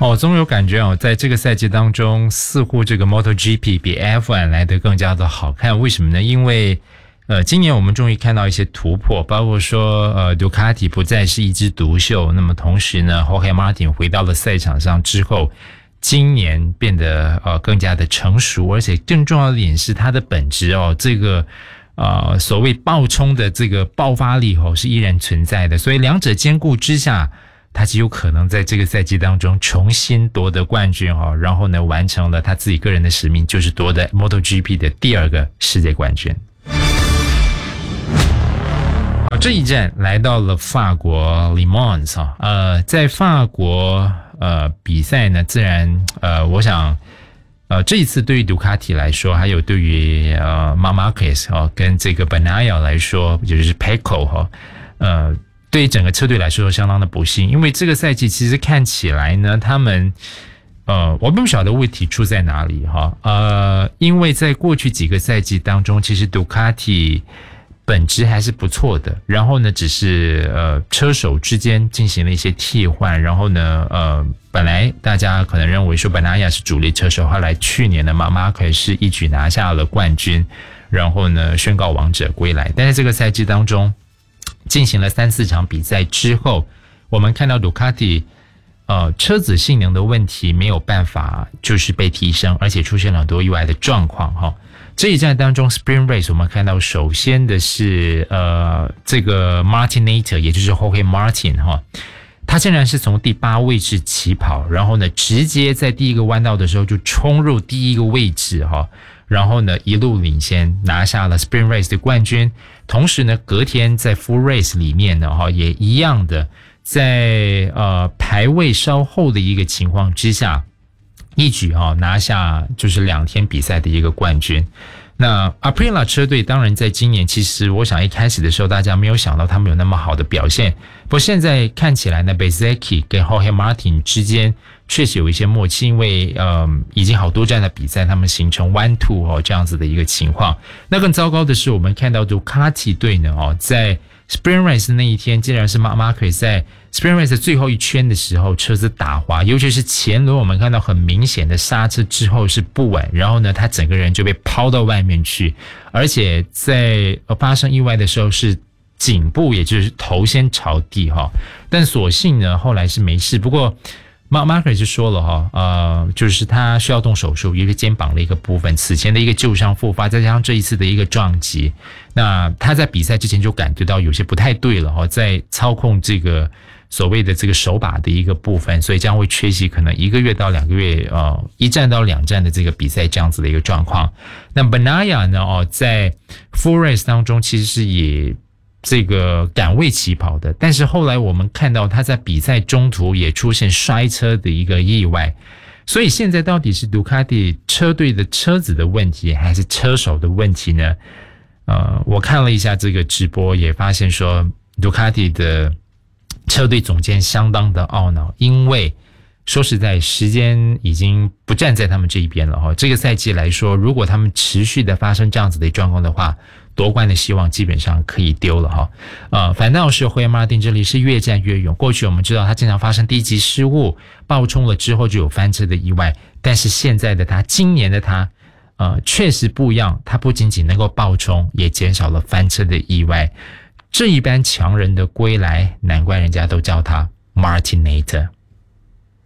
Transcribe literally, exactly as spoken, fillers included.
哦，总有感觉哦，在这个赛季当中，似乎这个 MotoGP 比 F 一 来得更加的好看。为什么呢？因为呃，今年我们终于看到一些突破，包括说呃，杜卡迪不再是一枝独秀，那么同时呢 Jorge Martin 回到了赛场上之后，今年变得呃更加的成熟，而且更重要的一点是它的本质哦，这个呃所谓爆冲的这个爆发力哦是依然存在的，所以两者兼顾之下，他极有可能在这个赛季当中重新夺得冠军哦，然后呢完成了他自己个人的使命，就是夺得 MotoGP 的第二个世界冠军。好，这一站来到了法国 Le Mans 啊，呃，在法国呃比赛呢，自然呃，我想呃这一次对于杜卡迪来说，还有对于呃 Marc Marquez 哦跟这个 Bagnaia 来说，也就是 Pecco 哈、哦，呃。对于整个车队来说相当的不幸，因为这个赛季其实看起来呢，他们呃，我并不晓得问题出在哪里哈，呃，因为在过去几个赛季当中，其实杜卡迪本质还是不错的，然后呢，只是呃车手之间进行了一些替换，然后呢，呃，本来大家可能认为说本纳亚是主力车手，后来去年的马马可是一举拿下了冠军，然后呢宣告王者归来，但是这个赛季当中。进行了三四场比赛之后，我们看到杜卡迪呃车子性能的问题没有办法就是被提升，而且出现了很多意外的状况哈。这一站当中 Sprint Race 我们看到首先的是呃这个 Martinator 也就是 Jorge Martin 哈，他竟然是从第八位置起跑，然后呢直接在第一个弯道的时候就冲入第一个位置哈，然后呢一路领先拿下了 Sprint Race 的冠军。同时呢，隔天在 Full Race 里面呢，哈，也一样的，在呃排位稍后的一个情况之下，一举哈拿下就是两天比赛的一个冠军。那 Aprilia 车队当然在今年，其实我想一开始的时候大家没有想到他们有那么好的表现，不过现在看起来呢 Bezzecchi 跟 Jorge Martin 之间确实有一些默契，因为呃已经好多站的比赛他们形成 one two 哦这样子的一个情况。那更糟糕的是我们看到杜卡迪队呢哦在 Sprint Race 那一天竟然是 Marc Marquez 在 Sprint Race 最后一圈的时候车子打滑，尤其是前轮我们看到很明显的刹车之后是不稳，然后呢他整个人就被抛到外面去，而且在发生意外的时候是颈部也就是头先朝地哈，但所幸呢后来是没事。不过Marc Marquez 就说了哈，呃，就是他需要动手术，一个肩膀的一个部分，此前的一个旧伤复发，再加上这一次的一个撞击，那他在比赛之前就感觉到有些不太对了哈，在操控这个所谓的这个手把的一个部分，所以将会缺席可能一个月到两个月，呃，一站到两站的这个比赛这样子的一个状况。那 Bagnaia 呢，哦，在 Full Race 当中其实是也这个赶位起跑的，但是后来我们看到他在比赛中途也出现摔车的一个意外，所以现在到底是杜卡迪车队的车子的问题还是车手的问题呢？呃，我看了一下这个直播也发现说杜卡迪的车队总监相当的懊恼，因为说实在时间已经不站在他们这一边了哈。这个赛季来说，如果他们持续的发生这样子的状况的话，夺冠的希望基本上可以丢了哈。呃，反倒是Jorge Martin这里是越战越勇。过去我们知道他经常发生低级失误，爆冲了之后就有翻车的意外，但是现在的他，今年的他，呃，确实不一样。他不仅仅能够爆冲，也减少了翻车的意外。这一般强人的归来，难怪人家都叫他 Martinator。